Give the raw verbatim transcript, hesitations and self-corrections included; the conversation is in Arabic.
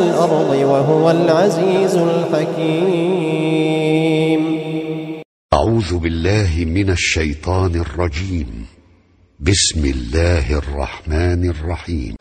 الأرض وهو العزيز الحكيم. أعوذ بالله من الشيطان الرجيم. بسم الله الرحمن الرحيم.